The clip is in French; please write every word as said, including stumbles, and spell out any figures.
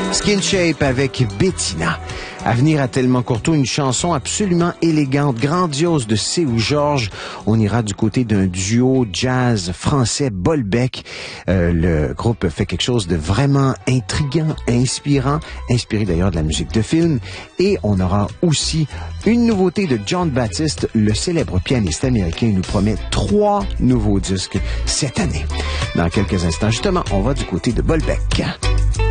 Skin Shape avec Bettina. À venir à Tellement Courteau, une chanson absolument élégante, grandiose de Seu Georges. On ira du côté d'un duo jazz français, Bolbec. Euh, le groupe fait quelque chose de vraiment intriguant, inspirant, inspiré d'ailleurs de la musique de film. Et on aura aussi une nouveauté de John Baptiste, le célèbre pianiste américain. Il nous promet trois nouveaux disques cette année. Dans quelques instants, justement, on va du côté de Bolbec.